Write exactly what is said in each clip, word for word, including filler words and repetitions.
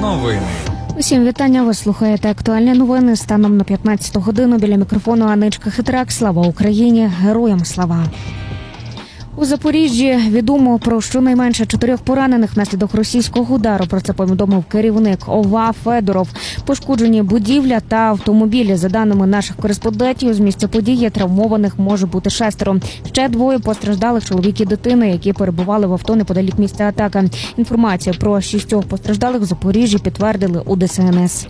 Новини. Усім вітання. Ви слухаєте актуальні новини станом на п'ятнадцяту годину. Біля мікрофону Аничка Хитрак. Слава Україні! Героям слава! У Запоріжжі відомо про щонайменше чотирьох поранених внаслідок російського удару. Про це повідомив керівник ОВА Федоров. Пошкоджені будівля та автомобілі. За даними наших кореспондентів, з місця події травмованих може бути шестеро. Ще двоє постраждалих – чоловік і дитина, які перебували в авто неподалік місця атаки. Інформацію про шістьох постраждалих в Запоріжжі підтвердили у Де Ес Ен Ес.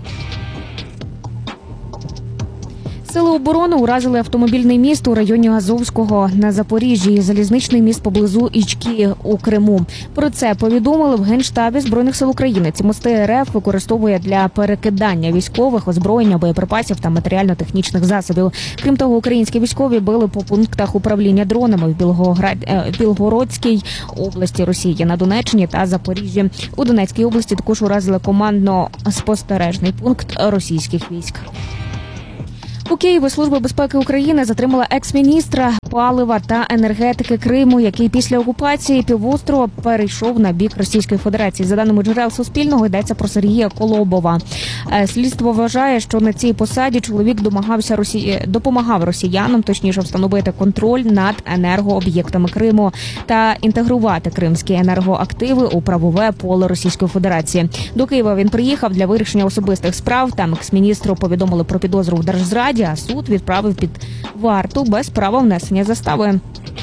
Сили оборони уразили автомобільний міст у районі Азовського на Запоріжжі і залізничний міст поблизу Ічки у Криму. Про це повідомили в Генштабі Збройних сил України. Ці мости РФ використовує для перекидання військових, озброєння, боєприпасів та матеріально-технічних засобів. Крім того, українські військові били по пунктах управління дронами в Білгоград... Білгородській області Росії, на Донеччині та Запоріжжі. У Донецькій області також уразили командно-спостережний пункт російських військ. У Києві Служба безпеки України затримала екс-міністра палива та енергетики Криму, який після окупації півострова перейшов на бік Російської Федерації. За даними джерел Суспільного, йдеться про Сергія Колобова. Слідство вважає, що на цій посаді чоловік домагався Росії... допомагав росіянам, точніше встановити контроль над енергооб'єктами Криму та інтегрувати кримські енергоактиви у правове поле Російської Федерації. До Києва він приїхав для вирішення особистих справ. Там екс-міністру повідомили про підозру в держзраді, а суд відправив під варту без права внесення застави.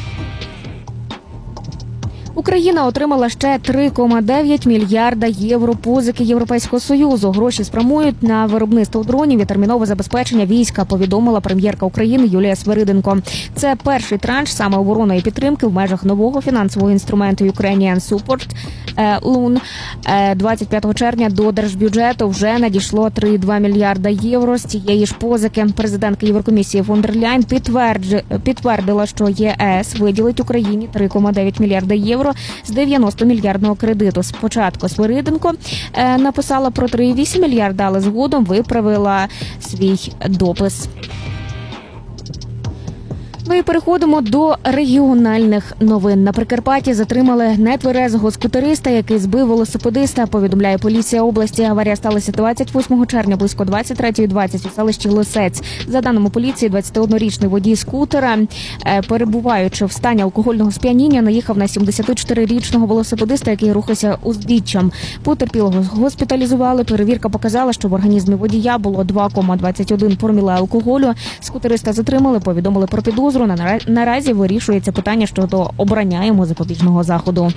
Україна отримала ще три цілих дев'ять мільярда євро позики Європейського Союзу. Гроші спрямують на виробництво дронів і термінове забезпечення війська, повідомила прем'єрка України Юлія Свириденко. Це перший транш саме оборонної підтримки в межах нового фінансового інструменту Ukrainian Support Loan. двадцять п'ятого червня до держбюджету вже надійшло три цілих два мільярда євро з цієї ж позики. Президентка Єврокомісії фон дер Ляйн підтвердила, що ЄС виділить Україні три цілих дев'ять мільярда євро з дев'яносто мільярдного кредиту. Спочатку Свириденко е, написала про три цілих вісім мільярда, але згодом виправила свій допис. Ну і переходимо до регіональних новин. На Прикарпатті затримали нетверезого скутериста, який збив велосипедиста, повідомляє поліція області. Аварія сталася двадцять восьмого червня близько двадцять третя двадцять у селищі Лисець. За даними поліції, двадцятиоднорічний водій скутера, перебуваючи в стані алкогольного сп'яніння, наїхав на сімдесятичотирирічного велосипедиста, який рухався узбіччям. Потерпілого госпіталізували. Перевірка показала, що в організмі водія було два цілих двадцять один проміле алкоголю. Скутериста затримали, повідомили про підозру. Наразі вирішується питання щодо обрання йому запобіжного заходу.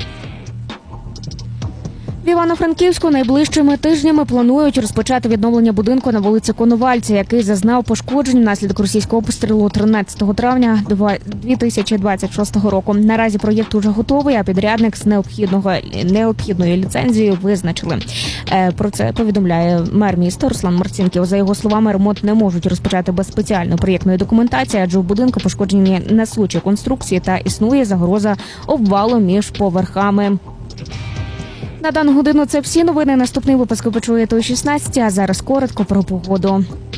В Івано-Франківську найближчими тижнями планують розпочати відновлення будинку на вулиці Коновальця, який зазнав пошкоджень внаслідок російського обстрілу тринадцятого травня дві тисячі двадцять шостого року. Наразі проєкт уже готовий, а підрядник з необхідного необхідною ліцензією визначили. Про це повідомляє мер міста Руслан Марцінків. За його словами, ремонт не можуть розпочати без спеціальної проєктної документації, адже в будинку пошкоджені несучі конструкції та існує загроза обвалу між поверхами. На дану годину це всі новини. Наступний випуск ви почуєте о шістнадцятій, а зараз коротко про погоду.